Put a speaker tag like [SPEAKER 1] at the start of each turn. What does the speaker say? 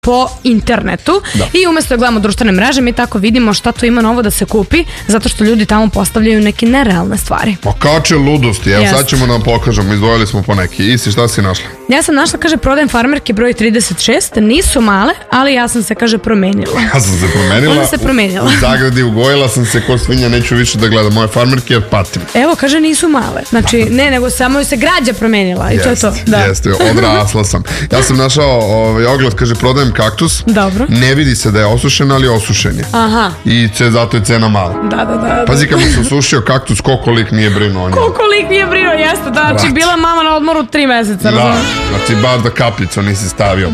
[SPEAKER 1] po internetu i umesto da gledamo društvene mreže mi tako vidimo šta tu ima novo da se kupi, zato što ljudi tamo postavljaju neke nerealne stvari.
[SPEAKER 2] Pa kače ludosti, evo sad ćemo da vam pokažemo, izdvojili smo po neki. Isi, šta si našla?
[SPEAKER 1] Ja sam našla, kaže, prodajem farmerke broj 36, nisu male, ali ja sam se, kaže, promenila.
[SPEAKER 2] Ja sam se promenila.
[SPEAKER 1] Ona se promenila.
[SPEAKER 2] U zagradi ugojila sam se ko svinja, neću više da gledam moje farmerke jer patim.
[SPEAKER 1] Evo, kaže, nisu male. Znači, ne, nego samo se građa promenila i to je to.
[SPEAKER 2] Jeste, odrasla sam. Ja sam našao oglas, kaže, prodajem kaktus.
[SPEAKER 1] Dobro.
[SPEAKER 2] Ne vidi se da je osušen, ali osušen je.
[SPEAKER 1] Aha.
[SPEAKER 2] I zato je cena mala.
[SPEAKER 1] Da.
[SPEAKER 2] Pazi, kad mi se osušio kaktus, koliko lik nije brinuo o njemu.
[SPEAKER 1] Koliko lik nije brinuo, jeste. Znači, bila mama na odmoru 3 meseca, razumiješ?
[SPEAKER 2] Znači, bar da kapljicu nisi stavio.